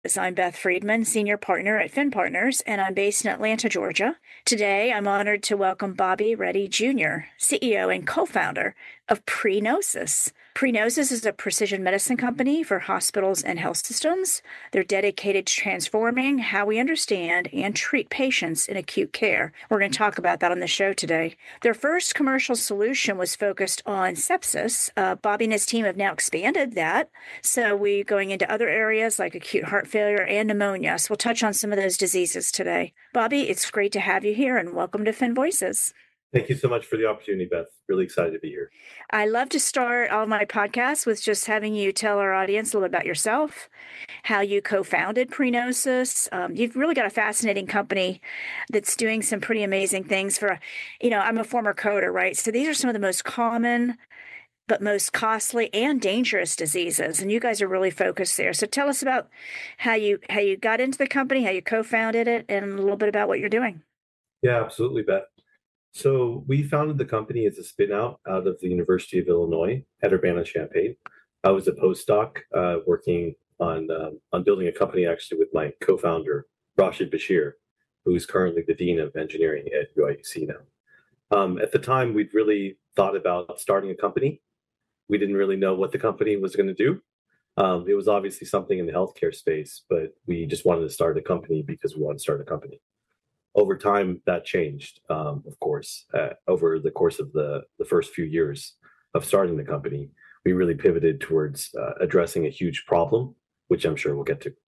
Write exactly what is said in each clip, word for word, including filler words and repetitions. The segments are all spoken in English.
I'm Beth Friedman, Senior Partner at Finn Partners, and I'm based in Atlanta, Georgia. Today, I'm honored to welcome Bobby Reddy Junior, C E O and co-founder of Prenosis. Prenosis is a precision medicine company for hospitals and health systems. They're dedicated to transforming how we understand and treat patients in acute care. We're going to talk about that on the show today. Their first commercial solution was focused on sepsis. Uh, Bobby and his team have now expanded that. So we're going into other areas like acute heart failure and pneumonia. So we'll touch on some of those diseases today. Bobby, it's great to have you here and welcome to Finn Voices. Thank you so much for the opportunity, Beth. Really excited to be here. I love to start all my podcasts with just having you tell our audience a little bit about yourself, how you co-founded Prenosis. Um, you've really got a fascinating company that's doing some pretty amazing things for, you know, I'm a former coder, right? So these are some of the most common but most costly and dangerous diseases. And you guys are really focused there. So tell us about how you how you got into the company, how you co-founded it, and a little bit about what you're doing. Yeah, absolutely, Beth. So we founded the company as a spin out out of the University of Illinois at Urbana-Champaign. I was a postdoc uh, working on um, on building a company actually with my co-founder, Rashid Bashir, who is currently the Dean of Engineering at U I U C now. Um, at the time, we'd really thought about starting a company. We didn't really know what the company was going to do. Um, it was obviously something in the healthcare space, but we just wanted to start a company because we wanted to start a company. Over time, that changed, um, of course. Uh, over the course of the, the first few years of starting the company, we really pivoted towards uh, addressing a huge problem, which I'm sure we'll get to.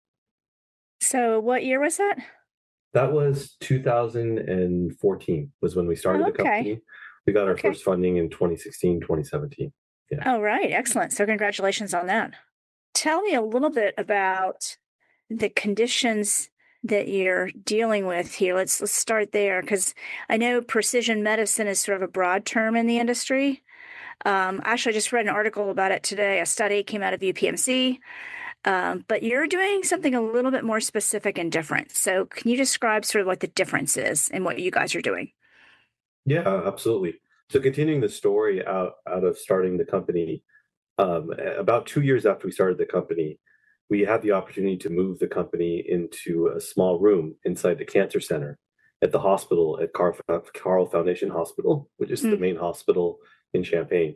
So what year was that? That was two thousand fourteen was when we started Oh, the okay. company. We got our Okay. first funding in twenty sixteen, twenty seventeen. Yeah. Oh, right. Excellent. So congratulations on that. Tell me a little bit about the conditions that you're dealing with here. Let's let's start there, because I know precision medicine is sort of a broad term in the industry. Um, actually, I just read an article about it today. A study came out of U P M C, um, but you're doing something a little bit more specific and different. So can you describe sort of what the difference is in what you guys are doing? Yeah, absolutely. So continuing the story out, out of starting the company, um, about two years after we started the company, we had the opportunity to move the company into a small room inside the cancer center at the hospital at Carl, Carl Foundation Hospital, which is the Mm. main hospital in Champaign.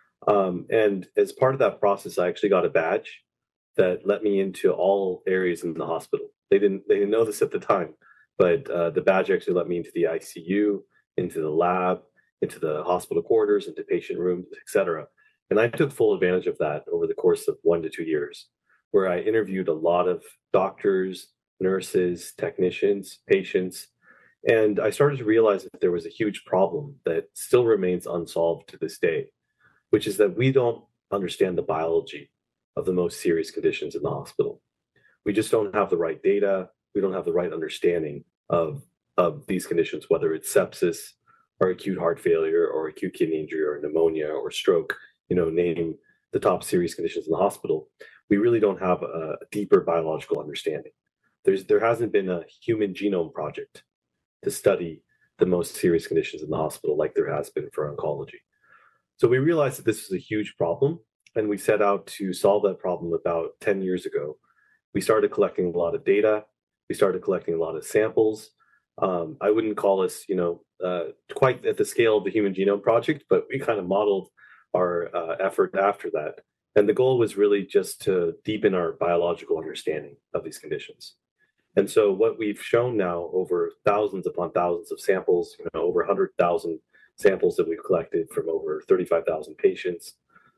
Um, and as part of that process, I actually got a badge that let me into all areas in the hospital. They didn't they didn't know this at the time, but uh, the badge actually let me into the I C U, into the lab, into the hospital quarters, into patient rooms, et cetera. And I took full advantage of that over the course of one to two years, where I interviewed a lot of doctors, nurses, technicians, patients, and I started to realize that there was a huge problem that still remains unsolved to this day, which is that we don't understand the biology of the most serious conditions in the hospital. We just don't have the right data. We don't have the right understanding of, of these conditions, whether it's sepsis or acute heart failure or acute kidney injury or pneumonia or stroke, you know, name the top serious conditions in the hospital. We really don't have a deeper biological understanding. There's, there hasn't been a human genome project to study the most serious conditions in the hospital like there has been for oncology. So we realized that this was a huge problem, and we set out to solve that problem about ten years ago. We started collecting a lot of data. We started collecting a lot of samples. Um, I wouldn't call us, you know, uh, quite at the scale of the Human Genome Project, but we kind of modeled our uh, effort after that. And the goal was really just to deepen our biological understanding of these conditions. And so what we've shown now over thousands upon thousands of samples, you know, over one hundred thousand samples that we've collected from over thirty-five thousand patients,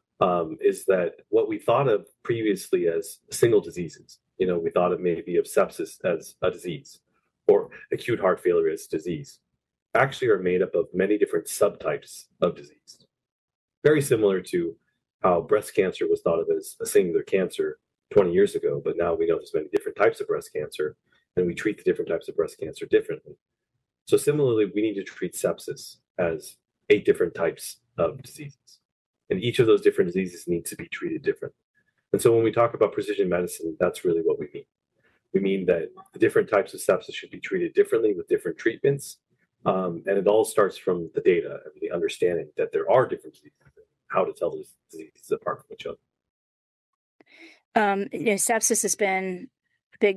um, is that what we thought of previously as single diseases, you know, we thought of maybe of sepsis as a disease or acute heart failure as disease, actually are made up of many different subtypes of disease. Very similar to how breast cancer was thought of as a singular cancer twenty years ago, but now we know there's many different types of breast cancer, and we treat the different types of breast cancer differently. So similarly, we need to treat sepsis as eight different types of diseases. And each of those different diseases needs to be treated differently. And so when we talk about precision medicine, that's really what we mean. We mean that the different types of sepsis should be treated differently with different treatments. Um, and it all starts from the data and the understanding that there are different diseases, how to tell those diseases apart from each other. Um, you know, sepsis has been